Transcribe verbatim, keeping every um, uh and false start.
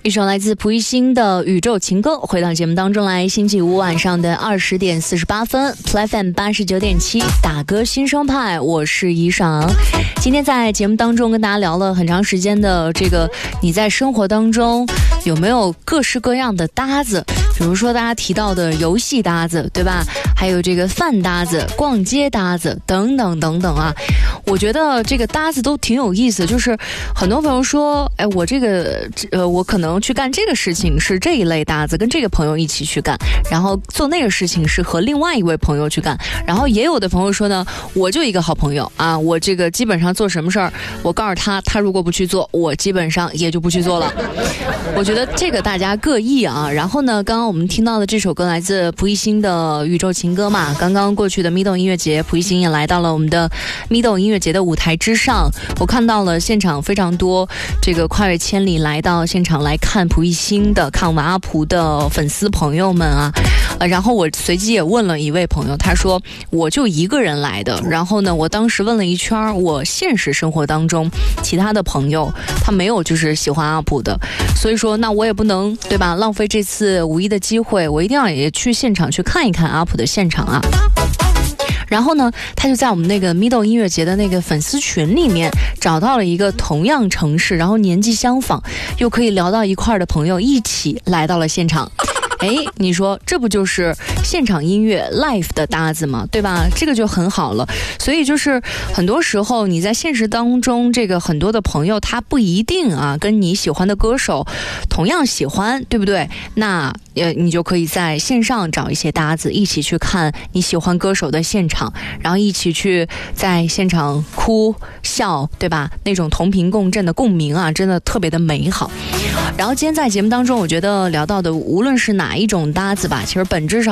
一首来自蒲熠星的宇宙情歌，回到节目当中来。星期五晚上的二十点四十八分 Play F M 八十九点七，打歌新生派，我是怡爽。今天在节目当中跟大家聊了很长时间的这个，你在生活当中有没有各式各样的搭子？比如说大家提到的游戏搭子，对吧？还有这个饭搭子、逛街搭子等等等等啊。我觉得这个搭子都挺有意思，就是很多朋友说，哎，我这个呃，我可能去干这个事情是这一类搭子，跟这个朋友一起去干，然后做那个事情是和另外一位朋友去干。然后也有的朋友说呢，我就一个好朋友啊，我这个基本上做什么事儿，我告诉他，他如果不去做，我基本上也就不去做了。我觉得这个大家各异啊。然后呢，刚刚我们听到的这首歌来自蒲熠星的宇宙情歌嘛，刚刚过去的咪豆音乐节，蒲熠星也来到了我们的咪豆音乐节的舞台之上。我看到了现场非常多这个跨越千里来到现场来看蒲熠星的、看我们阿蒲的粉丝朋友们啊。呃，然后我随即也问了一位朋友，他说我就一个人来的。然后呢，我当时问了一圈，我现实生活当中其他的朋友他没有就是喜欢阿蒲的，所以说那我也不能对吧，浪费这次五一的机会，我一定要也去现场去看一看阿蒲的现场啊。然后呢，他就在我们那个咪豆音乐节的那个粉丝群里面找到了一个同样城市，然后年纪相仿又可以聊到一块儿的朋友，一起来到了现场。哎，你说这不就是现场音乐 live 的搭子吗？对吧？这个就很好了。所以就是很多时候你在现实当中，这个很多的朋友他不一定啊跟你喜欢的歌手同样喜欢，对不对？那呃你就可以在线上找一些搭子，一起去看你喜欢歌手的现场，然后一起去在现场哭笑，对吧？那种同频共振的共鸣啊，真的特别的美好。然后今天在节目当中，我觉得聊到的无论是哪一种搭子吧，其实本质上